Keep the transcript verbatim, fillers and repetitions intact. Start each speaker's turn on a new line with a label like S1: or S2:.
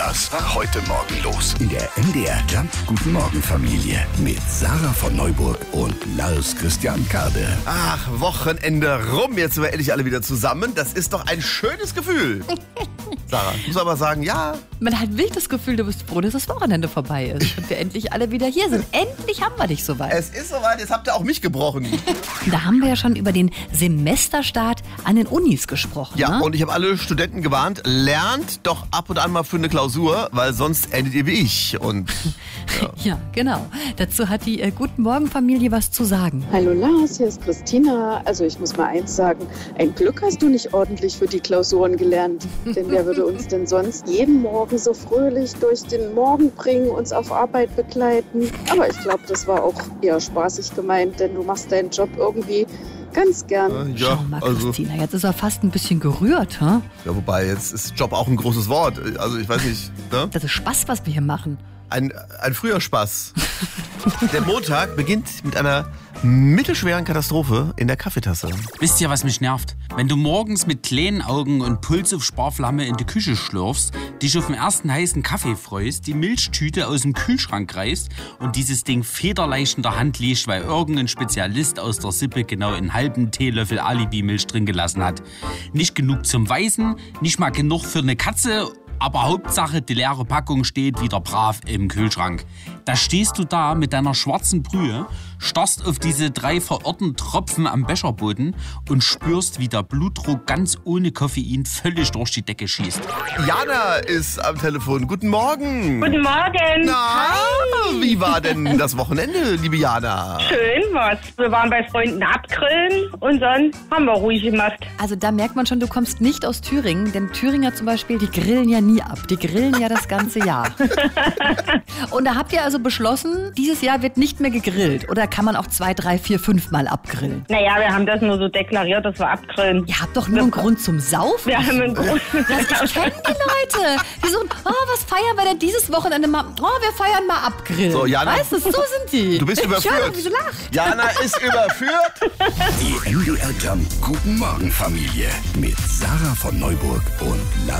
S1: Das war heute Morgen los. In der M D R Jump Guten Morgen Familie. Mit Sarah von Neuburg und Lars Christian Kade.
S2: Ach, Wochenende rum. Jetzt sind wir endlich alle wieder zusammen. Das ist doch ein schönes Gefühl. Sarah, ich muss aber sagen, ja.
S3: Man hat wirklich das Gefühl, du bist froh, dass das Wochenende vorbei ist und wir endlich alle wieder hier sind. Endlich haben wir dich soweit.
S2: Es ist soweit, jetzt habt ihr auch mich gebrochen.
S3: Da haben wir ja schon über den Semesterstart an den Unis gesprochen.
S2: Ja,
S3: ne?
S2: und ich habe alle Studenten gewarnt, lernt doch ab und an mal für eine Klausur, weil sonst endet ihr wie ich. Und
S3: ja. ja, genau. Dazu hat die äh, Guten Morgen Familie was zu sagen.
S4: Hallo Lars, hier ist Christina. Also ich muss mal eins sagen, ein Glück hast du nicht ordentlich für die Klausuren gelernt. Denn wer würde uns denn sonst jeden Morgen so fröhlich durch den Morgen bringen, uns auf Arbeit begleiten? Aber ich glaube, das war auch eher spaßig gemeint, denn du machst deinen Job irgendwie ganz gern.
S2: äh, ja,
S3: Schau mal,
S2: also,
S3: Christina, jetzt ist er fast ein bisschen gerührt. Huh?
S2: ja, wobei, jetzt ist Job auch ein großes Wort. Also ich weiß nicht, ne?
S3: Das ist Spaß, was wir hier machen.
S2: Ein, ein früher Spaß. Der Montag beginnt mit einer mittelschweren Katastrophe in der Kaffeetasse.
S5: Wisst ihr, was mich nervt? Wenn du morgens mit kleinen Augen und Puls auf Sparflamme in die Küche schlürfst, dich auf den ersten heißen Kaffee freust, die Milchtüte aus dem Kühlschrank reißt und dieses Ding federleicht in der Hand liegt, weil irgendein Spezialist aus der Sippe genau einen halben Teelöffel Alibi-Milch drin gelassen hat. Nicht genug zum Weißen, nicht mal genug für eine Katze, aber Hauptsache, die leere Packung steht wieder brav im Kühlschrank. Da stehst du da mit deiner schwarzen Brühe, starrst auf diese drei verirrten Tropfen am Becherboden und spürst, wie der Blutdruck ganz ohne Koffein völlig durch die Decke schießt.
S2: Jana ist am Telefon. Guten Morgen.
S6: Guten Morgen.
S2: Na, wie war denn das Wochenende, liebe Jana?
S6: Schön was. Wir waren bei Freunden abgrillen und dann haben wir ruhig gemacht.
S3: Also da merkt man schon, du kommst nicht aus Thüringen, denn Thüringer zum Beispiel, die grillen ja nie ab. Die grillen ja das ganze Jahr. Und da habt ihr also beschlossen, dieses Jahr wird nicht mehr gegrillt. Oder kann man auch zwei, drei, vier, fünf Mal abgrillen?
S6: Naja, wir haben das nur so deklariert, dass wir abgrillen.
S3: Ihr habt doch nur einen Grund zum Saufen.
S6: Wir haben einen Grund.
S3: Das, ich kenne die Leute. Die so, oh, was feiern wir denn dieses Wochenende mal? Oh, wir feiern mal abgrillen.
S2: So, Jana,
S3: weißt du, so sind die.
S2: Du bist überführt.
S3: Ich höre, wie sie lacht.
S2: Jana ist überführt.
S1: Die M D R Jump Guten Morgen Familie. Mit Sarah von Neuburg und Lars